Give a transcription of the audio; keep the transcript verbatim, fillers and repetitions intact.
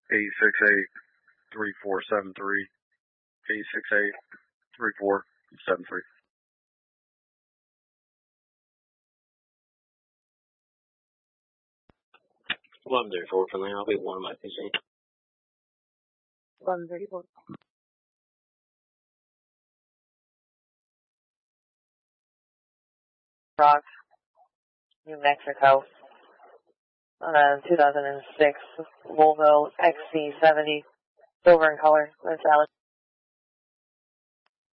eight six eight, three four seven three, eight six eight, three four seven three. eleven thirty-four for me. I'll be one of my P C. eleven thirty-four. Rock, New Mexico. Uh, two thousand six Volvo X C seventy, silver in color. That's Alex.